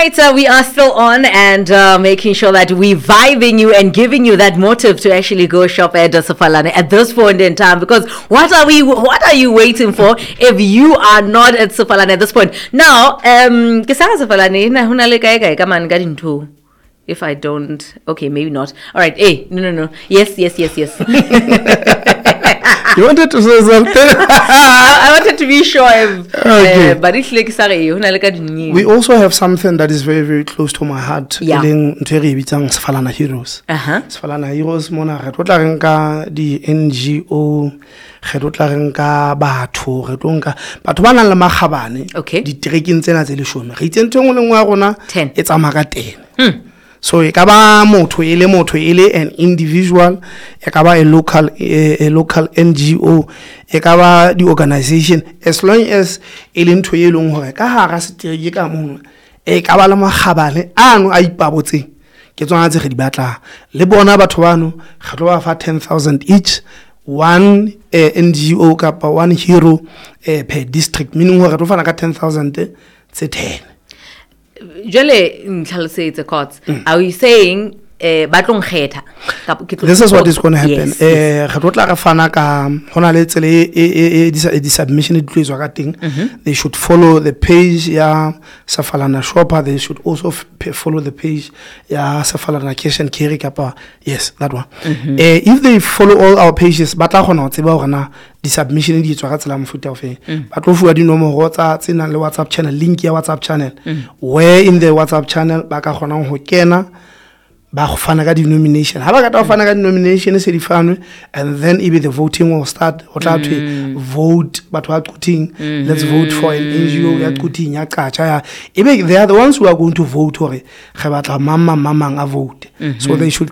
right, we are still on and making sure that we're vibing you and giving you that motive to actually go shop at Sefalane at this point in time. Because what are you waiting for if you are not at Sefalane at this point? Now, if I don't, okay, maybe not. All right, hey, no. Yes. You wanted to say something? I wanted to be sure if, okay. But it's like, sorry, we also have something that is very, very close to my heart. Yeah. Sefalana Heroes. Sefalana Heroes, mona, the NGO, okay. The trekking tsena tse leshome. Re itse ntho engwe le ngwe ya rona 10. e tsamaya ka 10. So ekaba motho ele an individual, ekaba a local NGO, ekaba the organization, as long as ele ntho e leng hore ka hara setereke ka mona ekaba le magabane ano a ipabotseng ke tsona tse re di batla le bona batho bano re tlo ba fa 10,000 each, one NGO kapa one hero per district, meaning hore re tlo fana ka 10,000 tse 10. Are we saying this is what is going to happen. The submission they should follow the page Sefalana Shopper. They should also follow the page Sefalana Cash and Carry Kappa. Yes, that one. If they follow all our pages, the submission is but WhatsApp channel, link your WhatsApp channel. Where in the WhatsApp channel the denomination. Denomination is and then maybe the voting will start. Vote, but what let's vote for an NGO. They are the ones who are going to vote. Vote. So they should